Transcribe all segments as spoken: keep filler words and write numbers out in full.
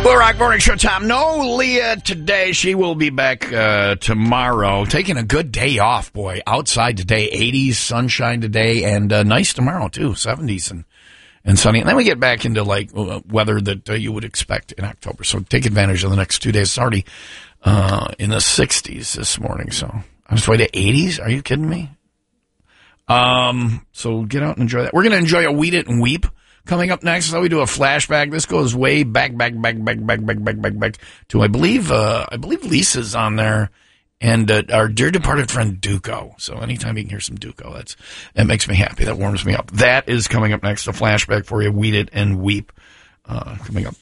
Will Rock Morning Show time. No Leah today. She will be back uh, tomorrow. Taking a good day off, boy. Outside today, eighties, sunshine today, and uh, nice tomorrow, too. seventies and, and sunny. And then we get back into, like, uh, weather that uh, you would expect in October. So take advantage of the next two days. It's already uh, in the sixties this morning. So I was way to eighties. Are you kidding me? Um. So get out and enjoy that. We're going to enjoy a Weed It and Weep coming up next. So we do a flashback. This goes way back, back, back, back, back, back, back, back, back to I believe, uh, I believe Lisa's on there, and uh, our dear departed friend Duco. So anytime you can hear some Duco, that's that makes me happy. That warms me up. That is coming up next. A flashback for you. Weed It and Weep uh, coming up.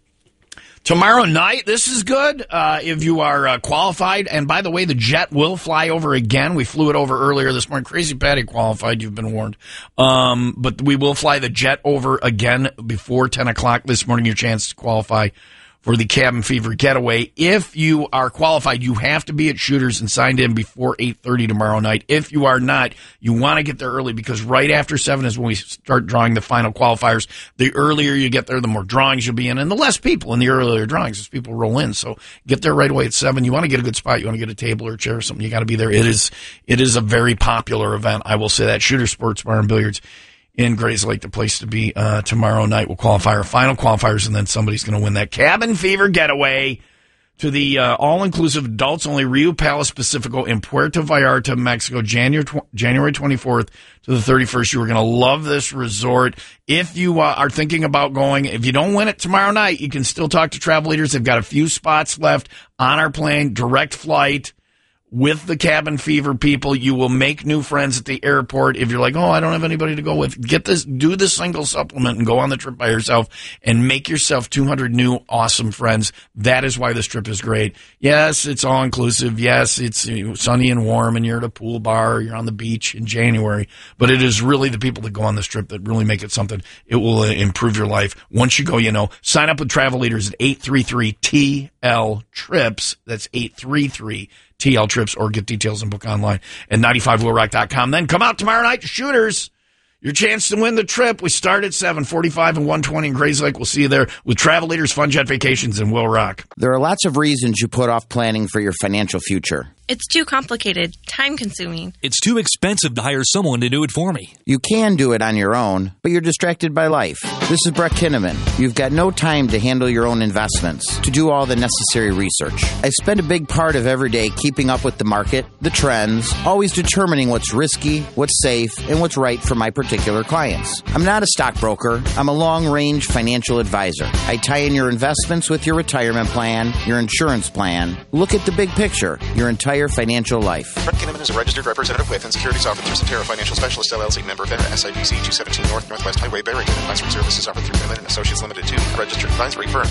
Tomorrow night, this is good uh, if you are uh, qualified. And by the way, the jet will fly over again. We flew it over earlier this morning. Crazy Patty qualified. You've been warned. Um, but we will fly the jet over again before ten o'clock this morning. Your chance to qualify for the Cabin Fever Getaway. If you are qualified, you have to be at Shooters and signed in before eight thirty tomorrow night. If you are not, you want to get there early because right after seven is when we start drawing the final qualifiers. The earlier you get there, the more drawings you'll be in, and the less people in the earlier drawings as people roll in. So get there right away at seven. You want to get a good spot. You want to get a table or a chair or something. You got to be there. It is, it is a very popular event. I will say that. Shooter Sports Bar and Billiards in Grays Lake, the place to be uh, tomorrow night. We'll qualify our final qualifiers, and then somebody's going to win that Cabin Fever Getaway to the uh, all-inclusive adults-only Rio Palace Pacifico in Puerto Vallarta, Mexico, January January twenty-fourth to the thirty-first. You are going to love this resort. If you uh, are thinking about going, if you don't win it tomorrow night, you can still talk to Travel Leaders. They've got a few spots left on our plane, direct flight. With the Cabin Fever people, you will make new friends at the airport. If you're like, oh, I don't have anybody to go with, get this, do the single supplement and go on the trip by yourself and make yourself two hundred new awesome friends. That is why this trip is great. Yes, it's all inclusive. Yes, it's sunny and warm and you're at a pool bar or you're on the beach in January. But it is really the people that go on this trip that really make it something. It will improve your life. Once you go, you know, sign up with Travel Leaders at eight three three T L trips. That's eight three three T L trips, or get details and book online at ninety-five will rock dot com. Then come out tomorrow night to Shooters. Your chance to win the trip. We start at seven forty-five and one twenty in Grays Lake. We'll see you there with Travel Leaders, Fun Jet Vacations, and Will Rock. There are lots of reasons you put off planning for your financial future. It's too complicated, time-consuming. It's too expensive to hire someone to do it for me. You can do it on your own, but you're distracted by life. This is Brett Kinnaman. You've got no time to handle your own investments, to do all the necessary research. I spend a big part of every day keeping up with the market, the trends, always determining what's risky, what's safe, and what's right for my particular clients. I'm not a stockbroker. I'm a long-range financial advisor. I tie in your investments with your retirement plan, your insurance plan. Look at the big picture, your entire financial life. Brett Kinnaman is a registered representative with and securities offered through Centera Financial Specialist, L L C, member FINRA, S I P C two seventeen North Northwest Highway, Barrington. Advisory services offered through Kinnaman and Associates Limited to registered advisory firms.